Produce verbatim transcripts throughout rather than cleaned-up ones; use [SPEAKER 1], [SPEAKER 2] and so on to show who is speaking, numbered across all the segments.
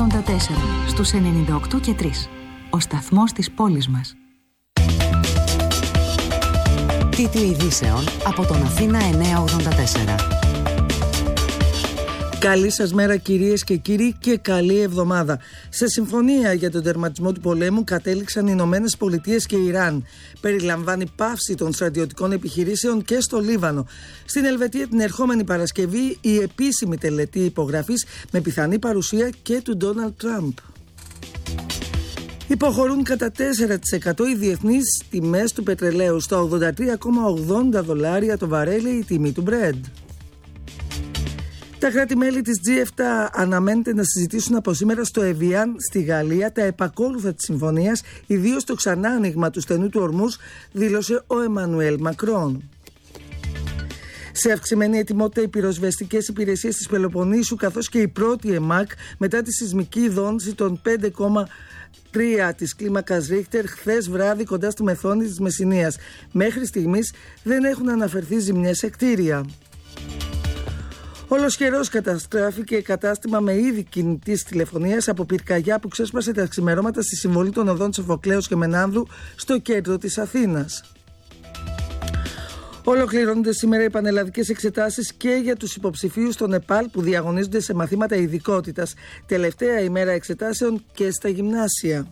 [SPEAKER 1] ογδόντα τέσσερα στους ενενήντα οκτώ και τρία. Ο σταθμός της πόλης μας.
[SPEAKER 2] Τίτλοι ειδήσεων από τον Αθήνα εννιακόσια ογδόντα τέσσερα.
[SPEAKER 3] Καλή σας μέρα κυρίες και κύριοι και καλή εβδομάδα. Σε συμφωνία για τον τερματισμό του πολέμου κατέληξαν οι Ηνωμένες Πολιτείες και Ιράν. Περιλαμβάνει πάυση των στρατιωτικών επιχειρήσεων και στο Λίβανο. Στην Ελβετία την ερχόμενη Παρασκευή η επίσημη τελετή υπογραφής με πιθανή παρουσία και του Ντόναλντ Τραμπ. Υποχωρούν κατά τέσσερα τοις εκατό οι διεθνείς τιμές του πετρελαίου, στα ογδόντα τρία κόμμα ογδόντα δολάρια το βαρέλι η τιμή του Brent. Τα κράτη-μέλη της τζι επτά αναμένεται να συζητήσουν από σήμερα στο Εβιάν στη Γαλλία τα επακόλουθα της συμφωνίας, ιδίως το ξανά άνοιγμα του στενού του Ορμούζ, δήλωσε ο Εμμανουέλ Μακρόν. Σε αυξημένη ετοιμότητα οι πυροσβεστικές υπηρεσίες της Πελοποννήσου καθώς και η πρώτη ΕΜΑΚ μετά τη σεισμική ειδώνηση των πέντε κόμμα τρία της κλίμακας Ρίχτερ χθες βράδυ κοντά στη Μεθόνη της Μεσσηνίας. Μέχρι στιγμής δεν έχουν αναφερθεί ζημιές σε κτίρια. Ολοσχερός καταστράφηκε κατάστημα με είδη κινητής τηλεφωνίας από πυρκαγιά που ξέσπασε τα ξημερώματα στη συμβολή των οδών Σοφοκλέους και Μενάνδρου στο κέντρο της Αθήνας. Ολοκληρώνονται σήμερα οι πανελλαδικές εξετάσεις και για τους υποψηφίους στο Νεπάλ που διαγωνίζονται σε μαθήματα ειδικότητας. Τελευταία ημέρα εξετάσεων και στα γυμνάσια.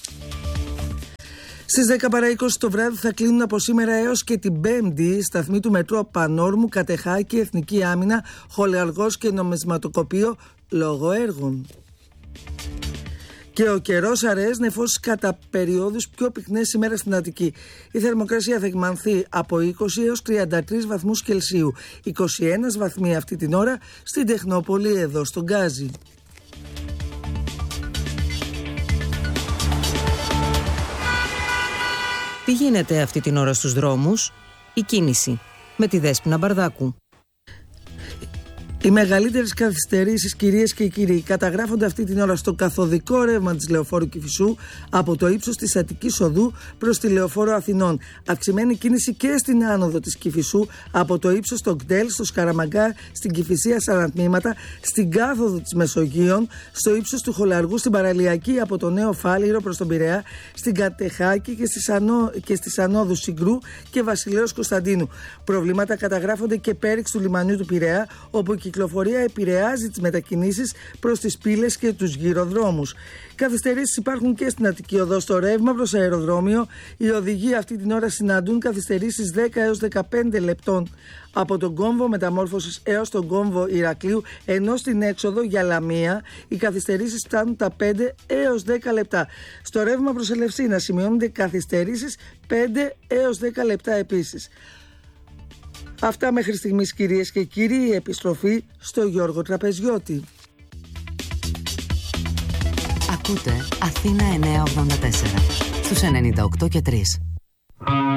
[SPEAKER 3] Στις δέκα παρά είκοσι το βράδυ θα κλείνουν από σήμερα έως και την Πέμπτη σταθμοί του μετρό Πανόρμου, Κατεχάκη, Εθνική Άμυνα, Χολαργός και Νομισματοκοπείο λόγω έργων. Και ο καιρός αραιές νεφώσεις κατά περιόδους πιο πυκνές σήμερα στην Αττική. Η θερμοκρασία θα εκμανθεί από είκοσι έως τριάντα τρεις βαθμούς Κελσίου. είκοσι ένα βαθμοί αυτή την ώρα στην Τεχνόπολη εδώ στον Γκάζι.
[SPEAKER 2] Τι γίνεται αυτή την ώρα στους δρόμους? Η κίνηση με τη Δέσποινα Μπαρδάκου.
[SPEAKER 3] Οι μεγαλύτερες καθυστερήσεις, κυρίες και κύριοι, καταγράφονται αυτή την ώρα στο καθοδικό ρεύμα της Λεωφόρου Κηφισού από το ύψος της Αττικής Οδού προς τη Λεωφόρο Αθηνών. Αυξημένη κίνηση και στην άνοδο της Κηφισού από το ύψος των Κτέλ, στο Σκαραμαγκά, στην Κηφισία στα ανατμήματα, στην κάθοδο της Μεσογείων, στο ύψος του Χολαργού, στην Παραλιακή από το Νέο Φάληρο προς τον Πειραιά, στην Κατεχάκη και στις, ανώ... και στις ανόδους Συγκρού και Βασιλέως Κωνσταντίνου. Προβλήματα καταγράφονται και πέριξ του λιμανιού του Πειραιά, όπου η κυκλοφορία επηρεάζει τις μετακινήσεις προς τις πύλες και τους γυροδρόμους. Καθυστερήσεις υπάρχουν και στην Αττική Οδό στο ρεύμα προς αεροδρόμιο. Οι οδηγοί αυτή την ώρα συναντούν καθυστερήσεις δέκα έως δεκαπέντε λεπτών από τον κόμβο Μεταμόρφωσης έως τον κόμβο Ηρακλείου, ενώ στην έξοδο για Λαμία οι καθυστερήσεις φτάνουν τα πέντε έως δέκα λεπτά. Στο ρεύμα προς Ελευσίνα σημειώνονται καθυστερήσεις πέντε έως δέκα λεπτά επίσης. Αυτά μέχρι στιγμής, κυρίες και κύριοι, η επιστροφή στο Γιώργο Τραπεζιώτη.
[SPEAKER 2] Ακούτε Αθήνα εννιακόσια ογδόντα τέσσερα στους ενενήντα οκτώ και τρία.